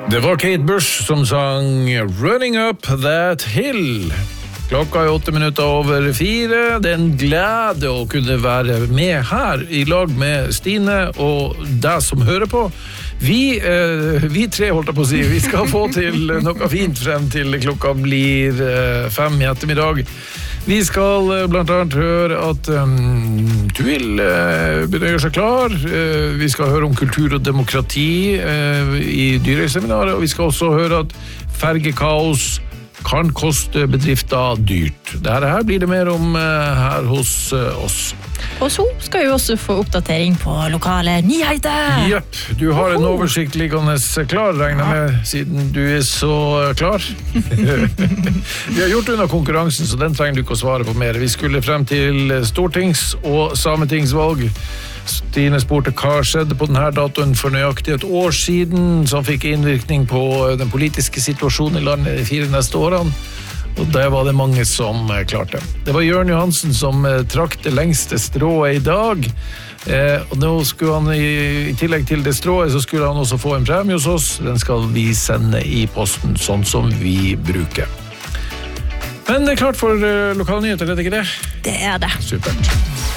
Det var Kate Bush som sang Running Up That Hill. Klokka 4:08. Det en glede å kunne være med her I lag med Stine og deg som hører på. Vi tre holdt på å si, vi skal få til noe fint frem til klokka blir 5 I ettermiddag. Vi skal blant annet høre at Tuil begynner å gjøre seg klar. Vi skal høre om kultur og demokrati I Dyrøy-seminaret, og vi skal også høre at fergekaos kan koste bedrifter dyrt. Dette her blir det mer om her hos oss. Og så skal vi også få oppdatering på lokale nyheter. Jepp, du har en oversikt liggende klar, regner med, siden du så klar. Vi har gjort unna konkurransen, så den trenger du ikke å svare på mer. Vi skulle frem til stortings- og sametingsvalg. Stine spurte hva skjedde på denne datoen for nøyaktig et år siden, som fikk innvirkning på den politiske situasjonen I landet de 4 neste årene. Og det var det mange som klarte. Det var Jørn Johansen som trakk det lengste strået I dag. Og nå skulle han I tillegg til det strået, så skulle han også få en premie hos oss. Den skal vi sende I posten, sånn som vi bruker. Men det klart for lokale nyheter, er det ikke det? Det det. Supert.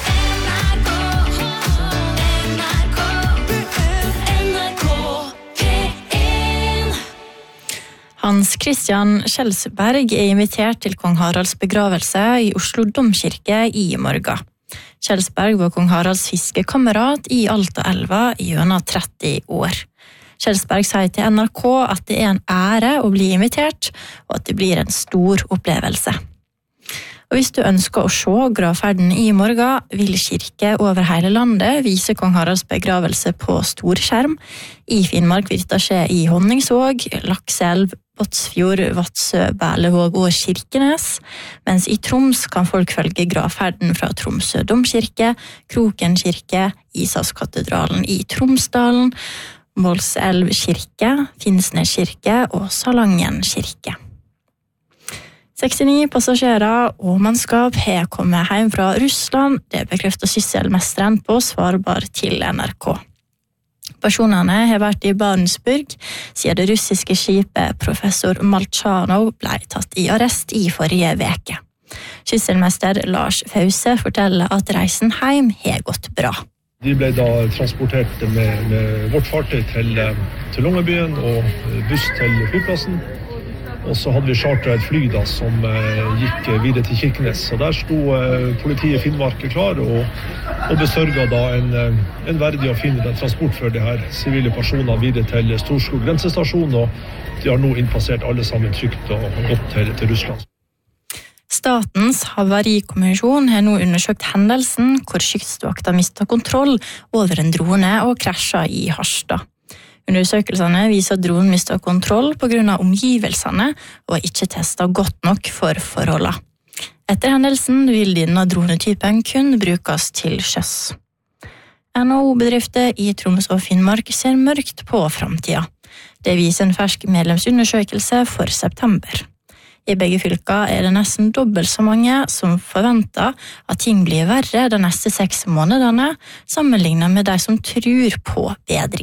Hans Christian Kjelsberg invitert til kong Haralds begravelse I Oslo Domkirke I morgen. Kjelsberg var kong Haralds fiskekamerat I Altaelva I gjennom 30 år. Kjelsberg sier til NRK at det en ære å bli invitert, og at det blir en stor opplevelse. Og hvis du ønsker å se gravferden I morgen, vil kirke over hele landet vise kong Haralds begravelse på stor skjerm. I Finnmark vil dette skje I Honningsvåg, Lakselv, Båtsfjord, Vadsø, Berlevåg og Kirkenes, mens I Troms kan folk følge gravferden fra Tromsø Domkirke, Kroken kirke, Ishavskatedralen I Tromsdalen, Målselv kirke, Finnsnes kirke og Salangen kirke. 69 passasjerer og mannskap har kommet hjem fra Russland, det bekrefter Sysselmesteren på Svalbard til NRK. Personene har vært I Barentsburg siden det russiske skipet professor Malchanov ble tatt I arrest I forrige veke. Sysselmester Lars Fause forteller at reisen hjem har gått bra. De ble da transportert med vårt fartøy til Longyearbyen og buss til flyplassen. Og så hadde vi chartret et fly da, som gikk videre til Kirkenes. Og der sto politiet I Finnmark klar og besørget da en verdig og fin transport for de her sivile personene videre til Storskog grensestasjon, og de har nå innpassert alle sammen trygt og gått til Russland. Statens havarikommisjon har nå undersøkt hendelsen hvor kystvakta mistet kontroll over en drone og krasjet I Harstad. Undersøkelsene viser at dronen mistet kontroll på grunn av omgivelsene og ikke testet godt nok for forholdene. Etter hendelsen vil denne dronetypen kun brukes til sjøs. NHO-bedrifter I Troms og Finnmark ser mørkt på fremtiden. Det viser en fersk medlemsundersøkelse for september. I begge fylker det nesten dobbelt så mange som forventer at ting blir verre de neste 6 månedene, sammenlignet med de som tror på bedring.